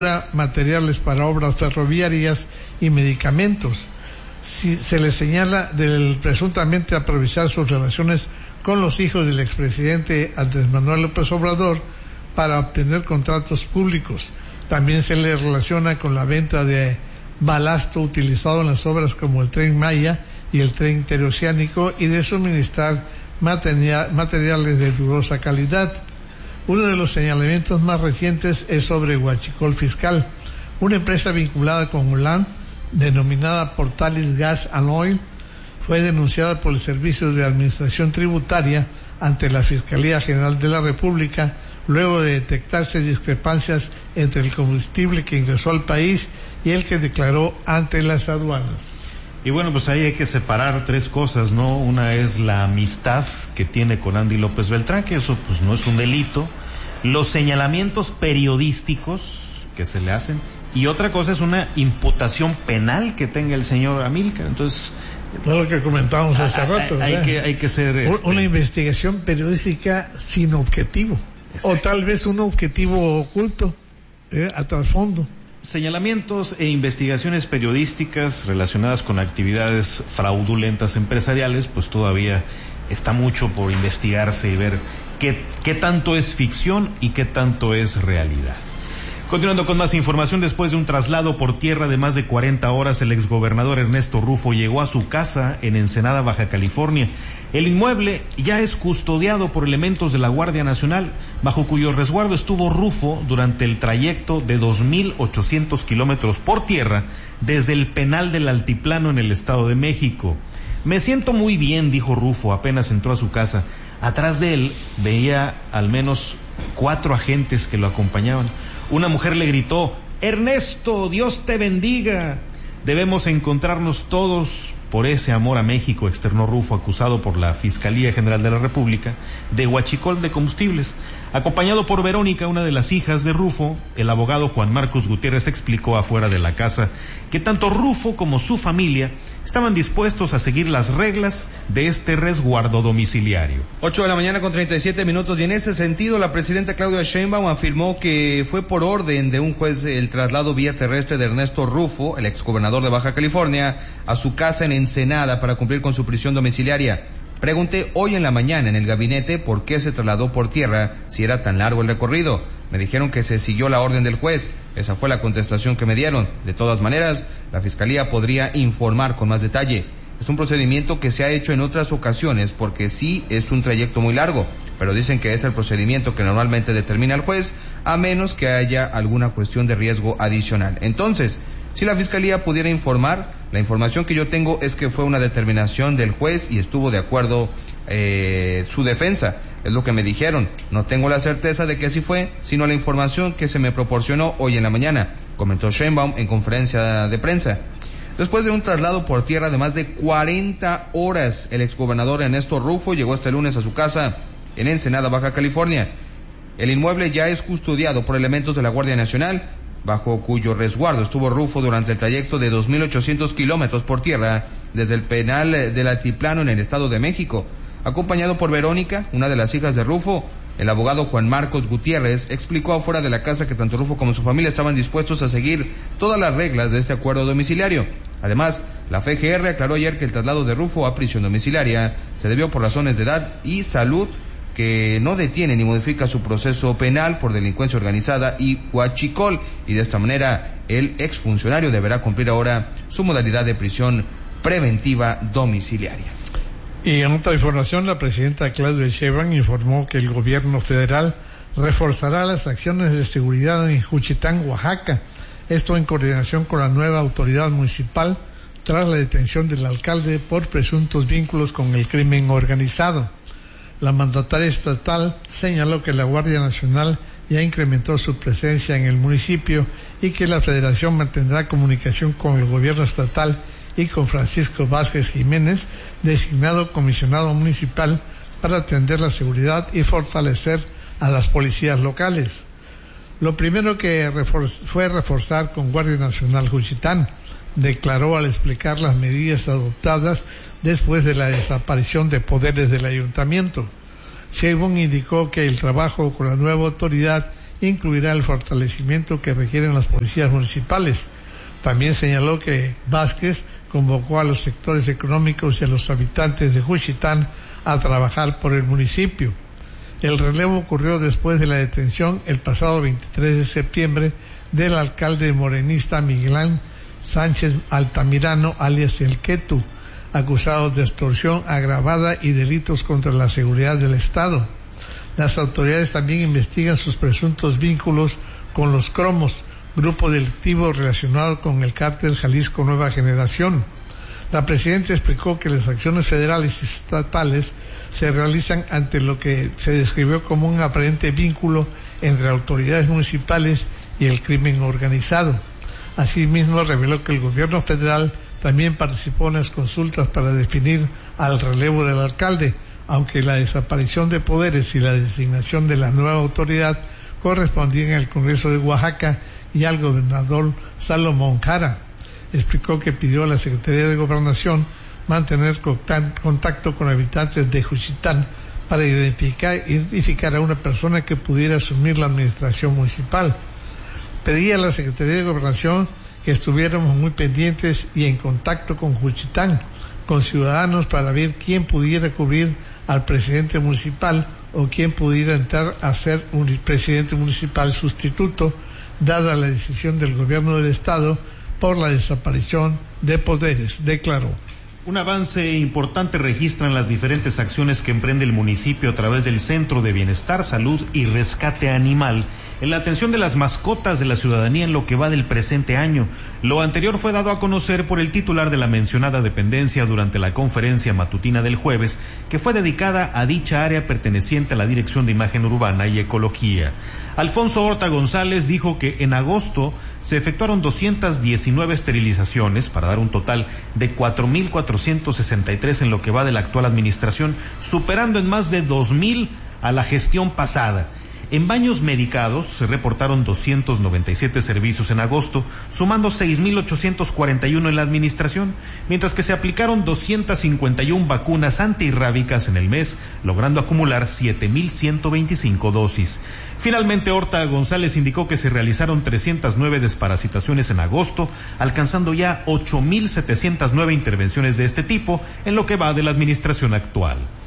materiales para obras ferroviarias y medicamentos. Se le señala del presuntamente aprovechar sus relaciones con los hijos del expresidente Andrés Manuel López Obrador para obtener contratos públicos. También se le relaciona con la venta de balasto utilizado en las obras como el Tren Maya y el Tren Interoceánico y de suministrar materiales de dudosa calidad. Uno de los señalamientos más recientes es sobre Huachicol Fiscal, una empresa vinculada con Hollande, denominada Portalis Gas and Oil, fue denunciada por el Servicio de Administración Tributaria ante la Fiscalía General de la República luego de detectarse discrepancias entre el combustible que ingresó al país y el que declaró ante las aduanas. Y bueno, pues ahí hay que separar tres cosas, ¿no? Una es la amistad que tiene con Andy López Beltrán, que eso pues no es un delito, los señalamientos periodísticos que se le hacen, y otra cosa es una imputación penal que tenga el señor Amílcar. Entonces, lo que comentábamos hace rato, hay que ser una investigación periodística sin objetivo, o tal vez un objetivo oculto a trasfondo. Señalamientos e investigaciones periodísticas relacionadas con actividades fraudulentas empresariales, pues todavía está mucho por investigarse y ver qué tanto es ficción y qué tanto es realidad. Continuando con más información, después de un traslado por tierra de más de 40 horas, el exgobernador Ernesto Rufo llegó a su casa en Ensenada, Baja California. El inmueble ya es custodiado por elementos de la Guardia Nacional, bajo cuyo resguardo estuvo Rufo durante el trayecto de 2.800 kilómetros por tierra desde el penal del Altiplano en el Estado de México. Me siento muy bien, dijo Rufo apenas entró a su casa. Atrás de él veía al menos 4 agentes que lo acompañaban. Una mujer le gritó: Ernesto, Dios te bendiga. Debemos encontrarnos todos por ese amor a México, externó Rufo, acusado por la Fiscalía General de la República de huachicol de combustibles. Acompañado por Verónica, una de las hijas de Rufo, el abogado Juan Marcos Gutiérrez explicó afuera de la casa que tanto Rufo como su familia estaban dispuestos a seguir las reglas de este resguardo domiciliario. 8:37 a.m, y en ese sentido la presidenta Claudia Sheinbaum afirmó que fue por orden de un juez el traslado vía terrestre de Ernesto Rufo, el exgobernador de Baja California, a su casa en Ensenada para cumplir con su prisión domiciliaria. Pregunté hoy en la mañana en el gabinete por qué se trasladó por tierra si era tan largo el recorrido. Me dijeron que se siguió la orden del juez. Esa fue la contestación que me dieron. De todas maneras, la Fiscalía podría informar con más detalle. Es un procedimiento que se ha hecho en otras ocasiones porque sí es un trayecto muy largo, pero dicen que es el procedimiento que normalmente determina el juez, a menos que haya alguna cuestión de riesgo adicional. Entonces, si la Fiscalía pudiera informar, la información que yo tengo es que fue una determinación del juez y estuvo de acuerdo su defensa, es lo que me dijeron. No tengo la certeza de que así fue, sino la información que se me proporcionó hoy en la mañana, comentó Sheinbaum en conferencia de prensa. Después de un traslado por tierra de más de 40 horas, el exgobernador Ernesto Rufo llegó este lunes a su casa en Ensenada, Baja California. El inmueble ya es custodiado por elementos de la Guardia Nacional, bajo cuyo resguardo estuvo Rufo durante el trayecto de 2.800 kilómetros por tierra desde el penal del Altiplano en el Estado de México. Acompañado por Verónica, una de las hijas de Rufo, el abogado Juan Marcos Gutiérrez explicó afuera de la casa que tanto Rufo como su familia estaban dispuestos a seguir todas las reglas de este acuerdo domiciliario. Además, la FGR aclaró ayer que el traslado de Rufo a prisión domiciliaria se debió por razones de edad y salud, que no detiene ni modifica su proceso penal por delincuencia organizada y huachicol, y de esta manera el exfuncionario deberá cumplir ahora su modalidad de prisión preventiva domiciliaria. Y en otra información, la presidenta Claudia Sheinbaum informó que el gobierno federal reforzará las acciones de seguridad en Juchitán, Oaxaca, esto en coordinación con la nueva autoridad municipal tras la detención del alcalde por presuntos vínculos con el crimen organizado. La mandataria estatal señaló que la Guardia Nacional ya incrementó su presencia en el municipio y que la Federación mantendrá comunicación con el gobierno estatal y con Francisco Vázquez Jiménez, designado comisionado municipal para atender la seguridad y fortalecer a las policías locales. Lo primero que fue reforzar con Guardia Nacional Juchitán, declaró al explicar las medidas adoptadas después de la desaparición de poderes del ayuntamiento. Sheinbaum indicó que el trabajo con la nueva autoridad incluirá el fortalecimiento que requieren las policías municipales. También señaló que Vázquez convocó a los sectores económicos y a los habitantes de Juchitán a trabajar por el municipio. El relevo ocurrió después de la detención el pasado 23 de septiembre del alcalde morenista Miguel Sánchez Altamirano, alias El Quetu, acusado de extorsión agravada y delitos contra la seguridad del Estado. Las autoridades también investigan sus presuntos vínculos con los Cromos, grupo delictivo relacionado con el cártel Jalisco Nueva Generación. La presidenta explicó que las acciones federales y estatales se realizan ante lo que se describió como un aparente vínculo entre autoridades municipales y el crimen organizado. Asimismo, reveló que el gobierno federal también participó en las consultas para definir al relevo del alcalde, aunque la desaparición de poderes y la designación de la nueva autoridad correspondían al Congreso de Oaxaca y al gobernador Salomón Jara. Explicó que pidió a la Secretaría de Gobernación mantener contacto con habitantes de Juchitán para identificar a una persona que pudiera asumir la administración municipal. Pedí a la Secretaría de Gobernación que estuviéramos muy pendientes y en contacto con Juchitán, con ciudadanos, para ver quién pudiera cubrir al presidente municipal o quién pudiera entrar a ser un presidente municipal sustituto, dada la decisión del gobierno del Estado por la desaparición de poderes, declaró. Un avance importante registran las diferentes acciones que emprende el municipio a través del Centro de Bienestar, Salud y Rescate Animal en la atención de las mascotas de la ciudadanía en lo que va del presente año. Lo anterior fue dado a conocer por el titular de la mencionada dependencia durante la conferencia matutina del jueves, que fue dedicada a dicha área perteneciente a la Dirección de Imagen Urbana y Ecología. Alfonso Horta González dijo que en agosto se efectuaron 219 esterilizaciones para dar un total de 4.463 en lo que va de la actual administración, superando en más de 2.000 a la gestión pasada. En baños medicados se reportaron 297 servicios en agosto, sumando 6.841 en la administración, mientras que se aplicaron 251 vacunas antirrábicas en el mes, logrando acumular 7.125 dosis. Finalmente, Horta González indicó que se realizaron 309 desparasitaciones en agosto, alcanzando ya 8.709 intervenciones de este tipo en lo que va de la administración actual.